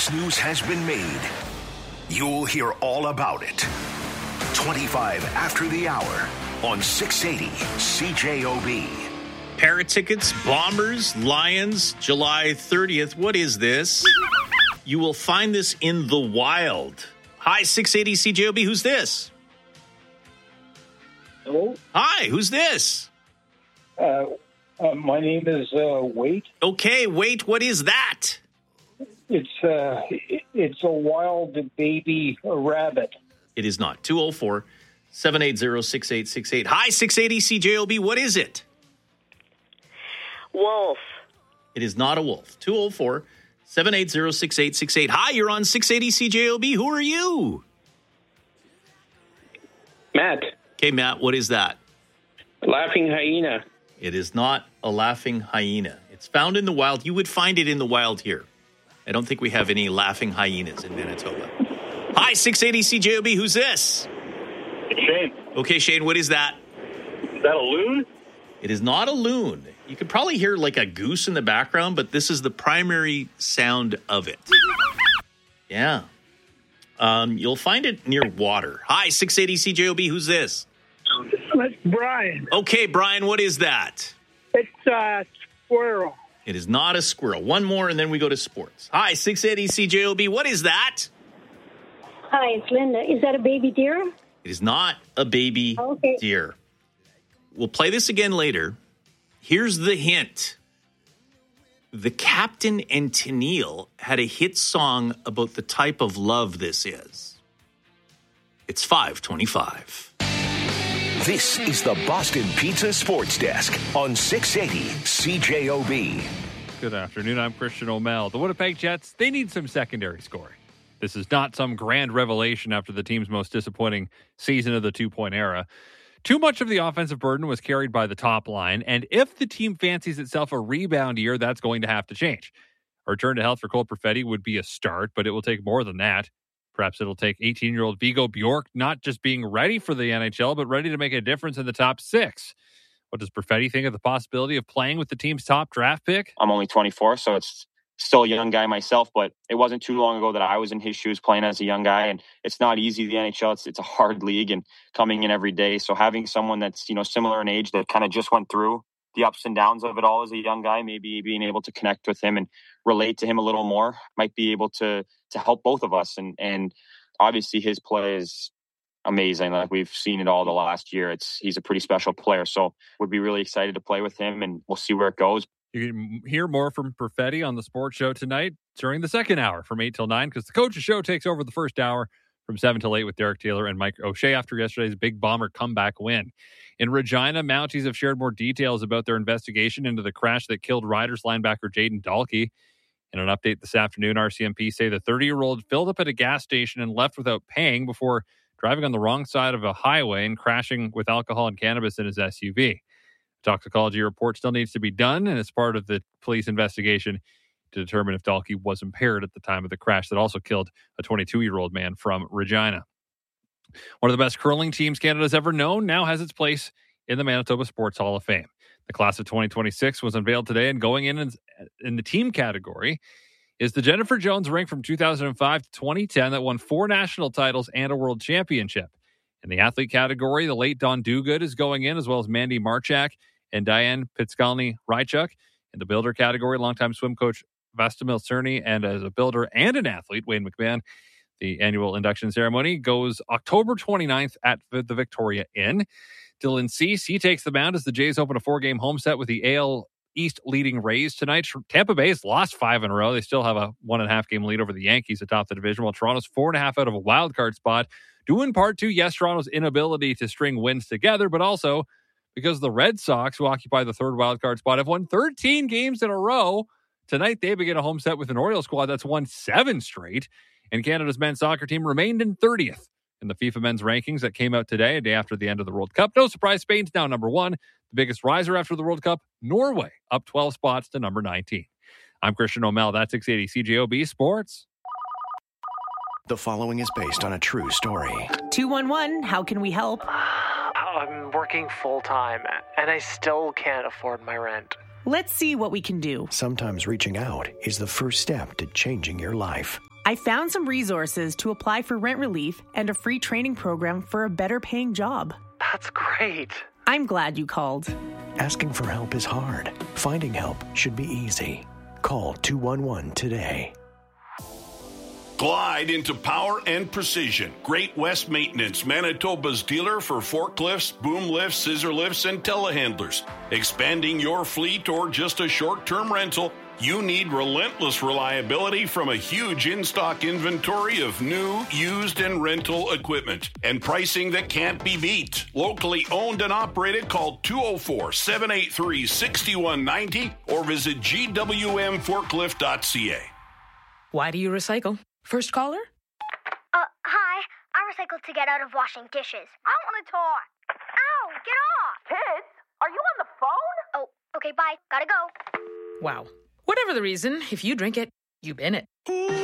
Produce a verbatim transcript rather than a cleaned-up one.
This news has been made. You'll hear all about it. twenty-five after the hour on six eighty C J O B. Parrot tickets, Bombers, Lions, July thirtieth. What is this? You will find this in the wild. Hi, six eighty C J O B. Who's this? Hello? Hi, who's this? Uh, uh, my name is uh, Wait. Okay, wait, what is that? It's uh, it's a wild baby rabbit. It is not. two oh four, seven eight zero, six eight six eight. Hi, six eighty C J O B. What is it? Wolf. It is not a wolf. two oh four, seven eight zero, six eight six eight. Hi, you're on six eighty C J O B. Who are you? Matt. Okay, Matt, what is that? Laughing hyena. It is not a laughing hyena. It's found in the wild. You would find it in the wild here. I don't think we have any laughing hyenas in Manitoba. Hi, six eighty C J O B. Who's this? Shane. Okay, Shane, what is that? Is that a loon? It is not a loon. You could probably hear like a goose in the background, but this is the primary sound of it. Yeah. Um, you'll find it near water. Hi, six eighty C J O B. Who's this? It's Brian. Okay, Brian, what is that? It's a squirrel. It is not a squirrel. One more, and then we go to sports. Hi, six eighty C J O B. What is that? Hi, it's Linda. Is that a baby deer? It is not a baby okay. deer. We'll play this again later. Here's the hint. The Captain and Tennille had a hit song about the type of love this is. It's five twenty-five. This is the Boston Pizza Sports Desk on six eighty C J O B. Good afternoon. I'm Christian O'Mell. The Winnipeg Jets, they need some secondary scoring. This is not some grand revelation after the team's most disappointing season of the two-point era. Too much of the offensive burden was carried by the top line, and if the team fancies itself a rebound year, that's going to have to change. A return to health for Cole Perfetti would be a start, but it will take more than that. Perhaps it'll take eighteen-year-old Vigo Bjork not just being ready for the N H L, but ready to make a difference in the top six. What does Perfetti think of the possibility of playing with the team's top draft pick? I'm only twenty-four, so it's still a young guy myself, but it wasn't too long ago that I was in his shoes playing as a young guy, and it's not easy, the N H L. It's, it's a hard league and coming in every day. So having someone that's, you know, similar in age that kind of just went through the ups and downs of it all as a young guy, maybe being able to connect with him and relate to him a little more might be able to to help both of us. And and obviously his play is amazing. Like we've seen it all the last year. It's he's a pretty special player. So would be really excited to play with him, and we'll see where it goes. You can hear more from Perfetti on the sports show tonight during the second hour from eight till nine, because the coach's show takes over the first hour from seven till eight with Derek Taylor and Mike O'Shea after yesterday's big Bomber comeback win. In Regina, Mounties have shared more details about their investigation into the crash that killed Riders linebacker Jaden Dahlke. In an update this afternoon, R C M P say the thirty-year-old filled up at a gas station and left without paying before driving on the wrong side of a highway and crashing with alcohol and cannabis in his S U V. Toxicology report still needs to be done, and it's part of the police investigation to determine if Dahlke was impaired at the time of the crash that also killed a twenty-two-year-old man from Regina. One of the best curling teams Canada's ever known now has its place in the Manitoba Sports Hall of Fame. The class of twenty twenty-six was unveiled today, and going in in the team category is the Jennifer Jones rink from two thousand five to twenty ten that won four national titles and a world championship. In the athlete category, the late Dawn Duguid is going in, as well as Mandy Marchak and Diane Pitskalny-Rychuk. In the builder category, longtime swim coach Vastamil Cerny, and as a builder and an athlete, Wayne McMahon. The annual induction ceremony goes October twenty-ninth at the Victoria Inn. Dylan Cease, he takes the mound as the Jays open a four-game home set with the A L East leading Rays tonight. Tampa Bay has lost five in a row. They still have a one-and-a-half game lead over the Yankees atop the division, while Toronto's four and a half out of a wild card spot, due in part to, yes, Toronto's inability to string wins together, but also because the Red Sox, who occupy the third wild card spot, have won thirteen games in a row. Tonight, they begin a home set with an Orioles squad that's won seven straight, and Canada's men's soccer team remained in thirtieth in the FIFA men's rankings that came out today, a day after the end of the World Cup. No surprise, Spain's now number one. The biggest riser after the World Cup, Norway, up twelve spots to number nineteen. I'm Christian O'Mell. That's six eighty C J O B Sports. The following is based on a true story. two one one, how can we help? I'm working full-time, and I still can't afford my rent. Let's see what we can do. Sometimes reaching out is the first step to changing your life. I found some resources to apply for rent relief and a free training program for a better paying job. That's great. I'm glad you called. Asking for help is hard. Finding help should be easy. Call two one one today. Glide into power and precision. Great West Maintenance, Manitoba's dealer for forklifts, boom lifts, scissor lifts, and telehandlers. Expanding your fleet or just a short-term rental, you need relentless reliability from a huge in-stock inventory of new, used, and rental equipment. And pricing that can't be beat. Locally owned and operated, call two oh four, seven eight three, six one nine oh or visit g w m forklift dot c a. Why do you recycle? First caller? Uh, hi. I recycle to get out of washing dishes. I want to talk. Ow, get off. Kids, are you on the phone? Oh, okay, bye. Gotta go. Wow. Whatever the reason, if you drink it, you bin it.